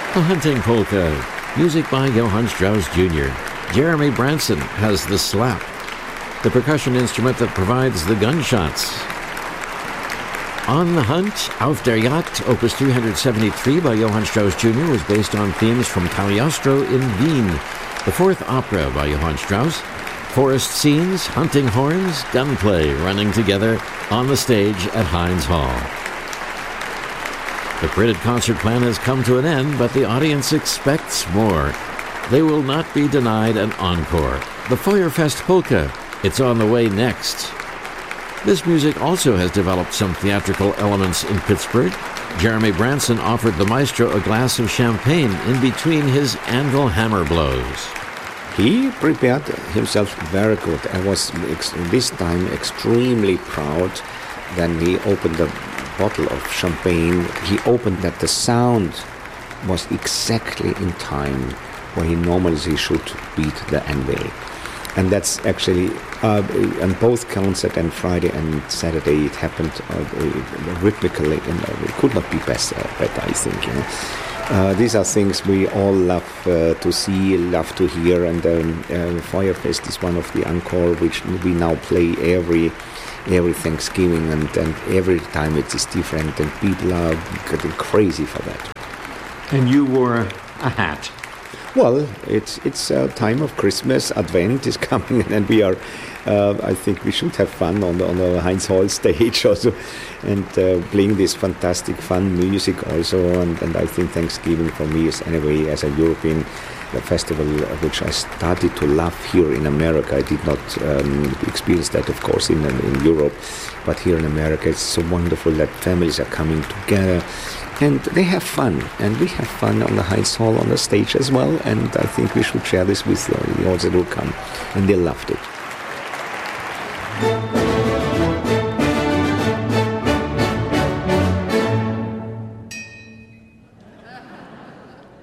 A hunting polka. Music by Johann Strauss Jr. Jeremy Branson has the slap, the percussion instrument that provides the gunshots. On the Hunt, Auf der Jagd, Opus 373 by Johann Strauss Jr. was based on themes from Cagliostro in Wien, the fourth opera by Johann Strauss. Forest scenes, hunting horns, gunplay running together on the stage at Heinz Hall. The printed concert plan has come to an end, but the audience expects more. They will not be denied an encore. The Feuerfest Polka. It's on the way next. This music also has developed some theatrical elements in Pittsburgh. Jeremy Branson offered the maestro a glass of champagne in between his anvil hammer blows. He prepared himself very good. I was this time extremely proud when he opened the bottle of champagne. He opened that the sound was exactly in time where he normally should beat the anvil. And that's actually, on both concert and Friday and Saturday, it happened rhythmically, and it could not be better, I think. You know. These are things we all love to see, love to hear, and Feuerfest is one of the encore which we now play every Thanksgiving, and every time it is different, and people are getting crazy for that. And you wore a hat. Well, it's a time of Christmas. Advent is coming, and we are. I think we should have fun on the Heinz Hall stage also, and playing this fantastic fun music also. And I think Thanksgiving for me is anyway, as a European, the festival which I started to love here in America. I did not experience that, of course, in Europe, but here in America, it's so wonderful that families are coming together. And they have fun, and we have fun on the Heinz Hall on the stage as well. And I think we should share this with those that will come, and they loved it.